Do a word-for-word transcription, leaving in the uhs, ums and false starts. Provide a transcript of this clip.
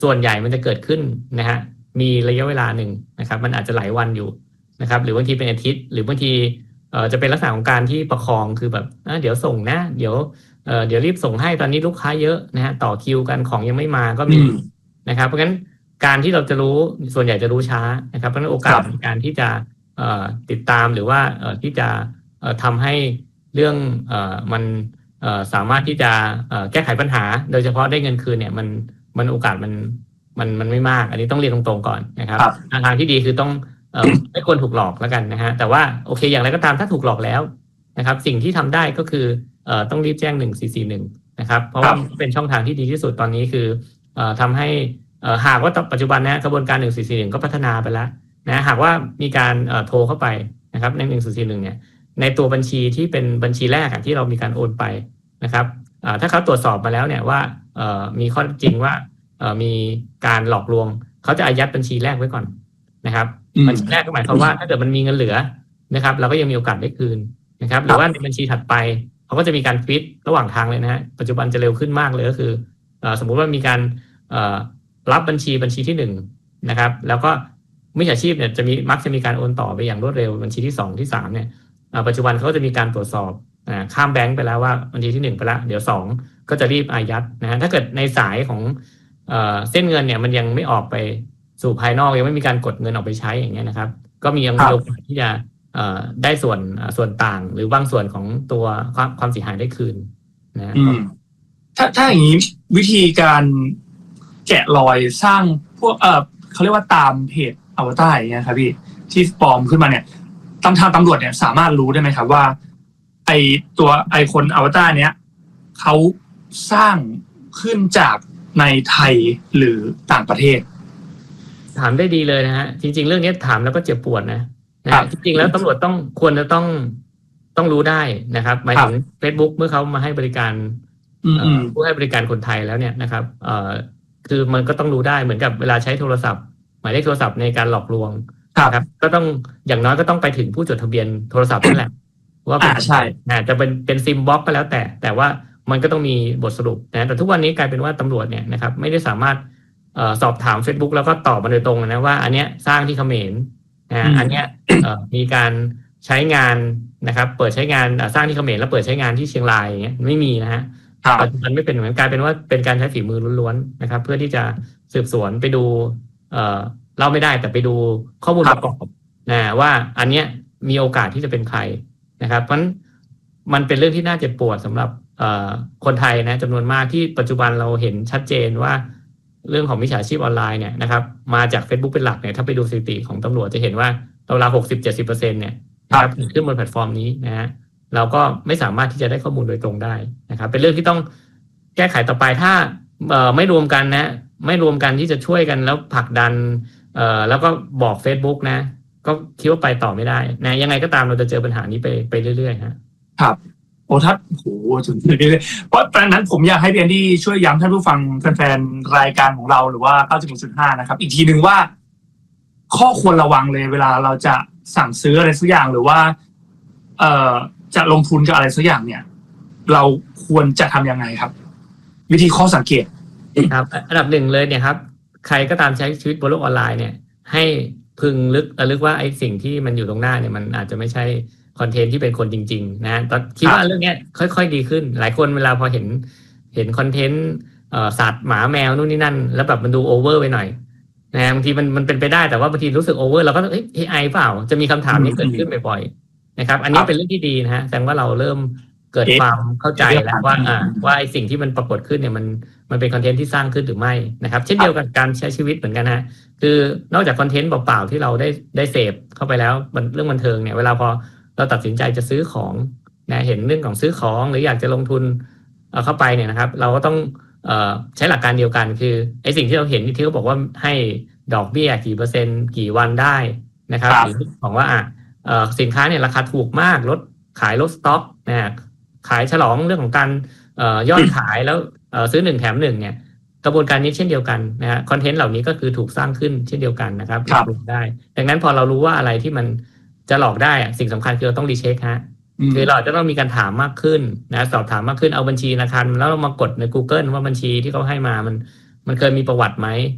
ส่วนใหญ่มันจะเกิดขึ้นนะฮะมีระยะเวลาหนึ่งนะครับมันอาจจะหลายวันอยู่นะครับหรือบางทีเป็นอาทิตย์หรือบางทีเอ่อจะเป็นลักษณะของการที่ประคองคือแบบเดี๋ยวส่งนะเดี๋ยวเอ่อเดี๋ยวรีบส่งให้ตอนนี้ลูกค้าเยอะนะฮะต่อคิวกันของยังไม่มาก็มีนะครับเพราะฉะนั้นการที่เราจะรู้ส่วนใหญ่จะรู้ช้านะครับเพราะฉะนั้นโอกาสในการที่จะเอ่อติดตามหรือว่าเอ่อที่จะเอ่อทำให้เรื่องเอ่อมันเอ่อสามารถที่จะเอ่อแก้ไขปัญหาโดยเฉพาะได้เงินคืนเนี่ยมันมันโอกาสมันมันมันไม่มากอันนี้ต้องเรียนตรงๆก่อนนะครับทางที่ดีคือต้องเอ่อไม่ควรถูกหลอกแล้วกันนะฮะแต่ว่าโอเคอย่างไรก็ตามถ้าถูกหลอกแล้วนะครับสิ่งที่ทำได้ก็คือเอ่อต้องรีบแจ้งหนึ่งสี่สี่หนึ่งนะครับเพราะว่าเป็นช่องทางที่ดีที่สุดตอนนี้คือเอ่อทำให้เอ่อหากว่าปัจจุบันนะกระบวนการหนึ่งสี่สี่หนึ่งก็พัฒนาไปแล้วนะหากว่ามีการเอ่อโทรเข้าไปนะครับในหนึ่งสี่สี่หนึ่งเนี่ยในตัวบัญชีที่เป็นบัญชีแรกที่เรามีการโอนไปนะครับถ้าเขาตรวจสอบมาแล้วเนี่ยว่ามีข้อจริงว่ามีการหลอกลวงเขาจะอายัดบัญชีแรกไว้ก่อนนะครับบัญชีแรกก็หมายความว่าถ้าเกิดมันมีเงินเหลือนะครับเราก็ยังมีโอกาสได้คืนนะครับหรือว่าในบัญชีถัดไปเขาก็จะมีการฟีดระหว่างทางเลยนะฮะปัจจุบันจะเร็วขึ้นมากเลยก็คือสมมุติว่ามีการรับบัญชีบัญชีที่หนึ่งนะครับแล้วก็มิจฉาชีพเนี่ยจะมีมักจะมีการโอนต่อไปอย่างรวดเร็วบัญชีที่สองที่สามเนี่ยปัจจุบันเขาจะมีการตรวจสอบข้ามแบงก์ไปแล้วว่าบัญชีที่หนึ่งไปแล้วเดี๋ยวสองก็จะรีบอายัดนะฮะถ้าเกิดในสายของเอ่อเส้นเงินเนี่ยมันยังไม่ออกไปสู่ภายนอกยังไม่มีการกดเงินออกไปใช้อย่างเงี้ยนะครับก็มียังมีโอกาสที่จะเอ่อได้ส่วนส่วนต่างหรือบางส่วนของตัวความความเสียหายได้คืนนะถ้าถ้าอย่างนี้วิธีการแกะรอยสร้างพวกเอ่อเขาเรียกว่าตามเพจอวตารอย่างเงี้ยครับพี่ที่ปลอมขึ้นมาเนี่ยตำทางตำรวจเนี่ยสามารถรู้ได้ไหมครับว่าไอตัวไอคนอวตารเนี้ยเขาสร้างขึ้นจากในไทยหรือต่างประเทศถามได้ดีเลยนะฮะจริงๆเรื่องนี้ถามแล้วก็เจ็บปวดนะนะจริงๆแล้วตำรวจต้องควรจะต้องต้องรู้ได้นะครับหมายถึง Facebook เมื่อเขามาให้บริการผู้ให้บริการคนไทยแล้วเนี่ยนะครับเอ่อคือมันก็ต้องรู้ได้เหมือนกับเวลาใช้โทรศัพท์หมายเลขโทรศัพท์ในการหลอกลวงครับก็ต้องอย่างน้อยก็ต้องไปถึงผู้จดทะเบียนโทรศัพท์นั่นแหละว่าเป็นใช่จะเป็นเป็นซิมบล็อกก็แล้วแต่แต่ว่ามันก็ต้องมีบทสรุปนะแต่ทุกวันนี้กลายเป็นว่าตำรวจเนี่ยนะครับไม่ได้สามารถเอ่อสอบถาม Facebook แล้วก็ตอบมาโดยตรงนะว่าอันเนี้ยสร้างที่เขมรนะอันเนี้ยเอ่อมีการใช้งานนะครับเปิดใช้งานสร้างที่เขมรแล้วเปิดใช้งานที่เชียงรายอย่างเงี้ยไม่มีนะฮะปัจจุบันไม่เป็นเหมือนกลายเป็นว่าเป็นการใช้ฝีมือล้วนๆนะครับเพื่อที่จะสืบสวนไปดูเอ่อเล่าไม่ได้แต่ไปดูข้อมูลประกอบนะว่าอันเนี้ยมีโอกาสที่จะเป็นใครนะครับเพราะมันเป็นเรื่องที่น่าเจ็บปวดสำหรับคนไทยนะจำนวนมากที่ปัจจุบันเราเห็นชัดเจนว่าเรื่องของมิจฉาชีพออนไลน์เนี่ยนะครับมาจาก Facebook เป็นหลักเนี่ยถ้าไปดูสถิติของตำรวจจะเห็นว่าราวๆ หกสิบถึงเจ็ดสิบเปอร์เซ็นต์ เนี่ยนะครับขึ้นบนแพลตฟอร์มนี้นะฮะเราก็ไม่สามารถที่จะได้ข้อมูลโดยตรงได้นะครับเป็นเรื่องที่ต้องแก้ไขต่อไปถ้าไม่รวมกันนะไม่รวมกันที่จะช่วยกันแล้วผลักดันแล้วก็บอก Facebook นะก็คิดว่าไปต่อไม่ได้นะยังไงก็ตามเราจะเจอปัญหานี้ไปไปเรื่อยๆฮะครับโอ้ทัดโหถึงเลยเพราะดังนั้นผมอยากให้พี่แอนดี้ช่วยย้ำท่านผู้ฟังแฟนๆรายการของเราหรือว่า เก้าสิบหกจุดห้า นะครับอีกทีนึงว่าข้อควรระวังเลยเวลาเราจะสั่งซื้ออะไรสักอย่างหรือว่าเอ่อจะลงทุนกับอะไรสักอย่างเนี่ยเราควรจะทำยังไงครับวิธีข้อสังเกตครับอันดับหนึ่งเลยเนี่ยครับใครก็ตามใช้ชีวิตบนโลกออนไลน์เนี่ยให้พึงลึกระลึกว่าไอ้สิ่งที่มันอยู่ตรงหน้าเนี่ยมันอาจจะไม่ใช่คอนเทนต์ที่เป็นคนจริงๆนะตอนคิดว่าเรื่องนี้ค่อยๆดีขึ้นหลายคนเวลาพอเห็นเห็นคอนเทนต์สัตว์หมาแมวนู่นนี่นั่นแล้วแบบมันดูโอเวอร์ไปหน่อยนะบางทีมันมันเป็นไปได้แต่ว่าบางทีรู้สึกโอเวอร์เราก็เอ้ย เอ ไอ เปล่าจะมีคำถามนี้เกิดขึ้นบ่อยๆนะครับอันนี้เป็นเรื่องที่ดีนะฮะแสดงว่าเราเริ่มเกิดความเข้าใจแล้วว่าอ่าว่าไอ้สิ่งที่มันปรากฏขึ้นเนี่ยมันมันเป็นคอนเทนต์ที่สร้างขึ้นหรือไม่นะครับเช่นเดียวกับการใช้ชีวิตเหมือนกันฮะคือนอกจากคอนเทนต์เปล่าๆที่เราได้ได้เสพเข้าไปแล้วเรื่องบันเทิงเนี่ยเวลาพอเราตัดสินใจจะซื้อของนะเห็นเรื่องของซื้อของหรืออยากจะลงทุนเข้าไปเนี่ยนะครับเราก็ต้องใช้หลักการเดียวกันคือไอ้สิ่งที่เราเห็นที่เขาบอกว่าให้ดอกเบี้ยกี่เปอร์เซ็นต์กี่วันได้นะครับหรือบอกว่าอ่ะสินค้าเนี่ยราคาถูกมากลดขายลดสต็อกนะขายฉลองเรื่องของการยอดขายแล้วซื้อหนึ่งแถมหนึ่งเนี่ยกระบวนการนี้เช่นเดียวกันนะฮะคอนเทนต์เหล่านี้ก็คือถูกสร้างขึ้นเช่นเดียวกันนะครับหลอกได้ดังนั้นพอเรารู้ว่าอะไรที่มันจะหลอกได้สิ่งสำคัญคือเราต้องรีเช็คฮะคือเราจะต้องมีการถามมากขึ้นนะสอบถามมากขึ้นเอาบัญชีธนาคารแล้วเรามากดใน Google ว่าบัญชีที่เขาให้มามันมันเคยมีประวัติไหม